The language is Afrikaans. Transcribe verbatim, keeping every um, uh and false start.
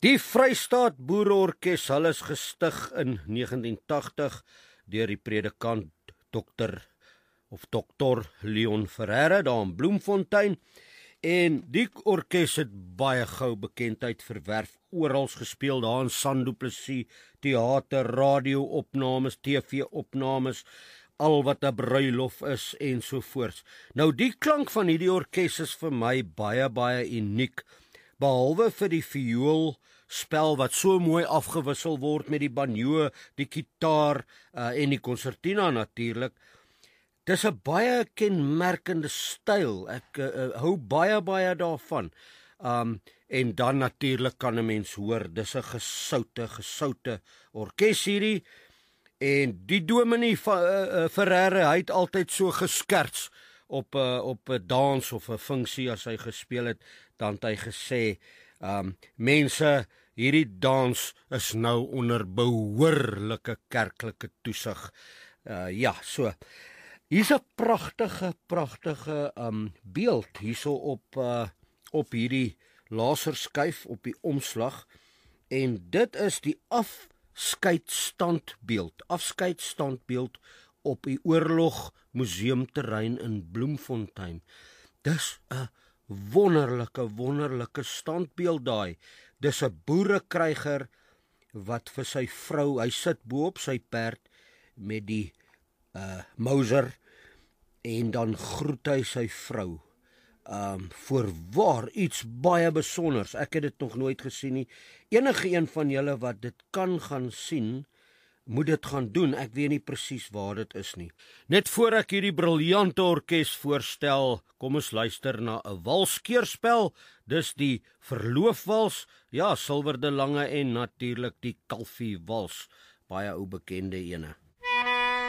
Die Vrystaat Boereorkes, hulle is gestig in negentien tagtig deur die predikant dokter of dokter Leon Ferreira daar in Bloemfontein. En die orkes het baie gou bekendheid verwerf, oral gespeel daar in San Du Plessis, theater, radio-opnames, T V-opnames, al wat 'n bruilof is en so voorts. Nou die klank van hierdie orkes is vir my baie baie uniek, behalwe vir die viool spel wat so mooi afgewissel word met die banjo, die gitaar uh, en die concertina natuurlik. Dis 'n baie kenmerkende styl. Ek uh, uh, hou baie baie daarvan. Um en dan natuurlik kan 'n mens hoor, dis 'n gesoute gesoute orkes hierdie. En die dominee van uh, uh, Ferreira, hy het altyd so geskerts op 'n uh, op 'n dans of 'n funksie as hy gespeel het, dan het hy gesê, um mense, hierdie dans is nou onder behoorlike kerklike toesig. Uh, ja, so. Hier's 'n pragtige pragtige um beeld hierso op uh, op hierdie laserskyf op die omslag, en dit is die afskeidstandbeeld, afskeidstandbeeld op die oorlog museumterrein in Bloemfontein. Dis 'n wonderlike wonderlike standbeeld daai. Dis 'n boerekryger wat vir sy vrou, hy sit bo op sy perd met die uh Mauser, en dan groet hy sy vrou. Um voorwaar iets baie besonders. Ek het dit nog nooit gesien nie. Enige een van julle wat dit kan gaan sien, moet dit gaan doen. Ek weet nie presies waar dit is nie. Net voor ek hierdie briljante orkes voorstel, kom ons luister na 'n walskeerspel. Dis die verloofwals, ja, Silver de Lange, en natuurlik die Kalfie wals, baie ou bekende ene.